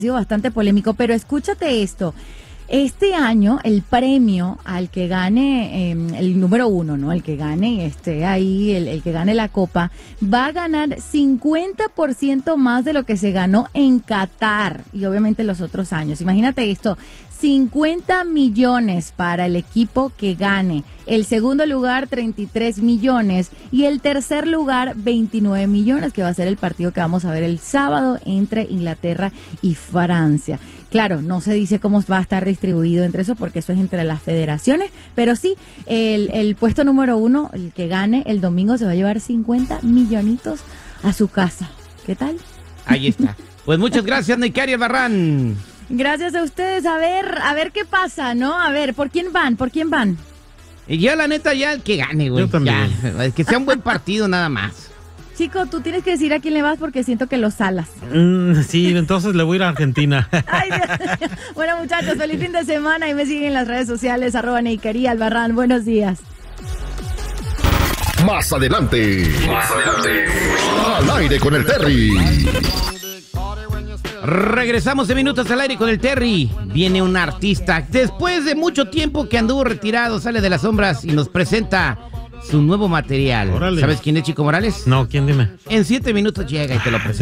sido bastante polémico, pero escúchate esto. Este año el premio al que gane el número 1, ¿no? El que gane esté ahí, el que gane la copa, va a ganar 50% más de lo que se ganó en Qatar y obviamente los otros años. Imagínate esto, 50 millones para el equipo que gane. El segundo lugar, 33 millones. Y el tercer lugar, 29 millones, que va a ser el partido que vamos a ver el sábado entre Inglaterra y Francia. Claro, no se dice cómo va a estar distribuido entre eso, porque eso es entre las federaciones. Pero sí, el puesto número 1, el que gane el domingo, se va a llevar 50 millonitos a su casa. ¿Qué tal? Ahí está. Pues muchas gracias, Neikari Albarrán. Gracias a ustedes. A ver qué pasa, ¿no? A ver, ¿por quién van? ¿Por quién van? Y yo, la neta, ya el que gane, güey. Yo también. Ya, que sea un buen partido, nada más. Chico, tú tienes que decir a quién le vas porque siento que lo salas. Sí, entonces le voy a ir a Argentina. Ay, Dios. Bueno, muchachos, feliz fin de semana y me siguen en las redes sociales, @Neikari Albarrán. Buenos días. Más adelante. Al aire con el Terry. Regresamos de Minutos al Aire con el Terry. Viene un artista. Después de mucho tiempo que anduvo retirado, sale de las sombras y nos presenta su nuevo material. Órale. ¿Sabes quién es Chico Morales? No, ¿quién dime? En 7 minutos llega y te lo presenta.